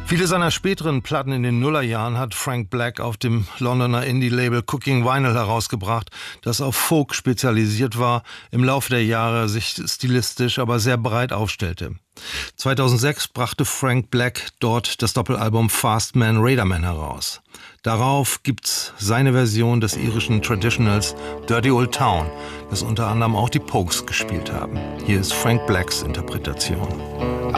Viele seiner späteren Platten in den Nullerjahren hat Frank Black auf dem Londoner Indie-Label Cooking Vinyl herausgebracht, das auf Folk spezialisiert war, im Laufe der Jahre sich stilistisch aber sehr breit aufstellte. 2006 brachte Frank Black dort das Doppelalbum Fast Man Raider Man heraus. Darauf gibt's seine Version des irischen Traditionals Dirty Old Town, das unter anderem auch die Pogues gespielt haben. Hier ist Frank Blacks Interpretation.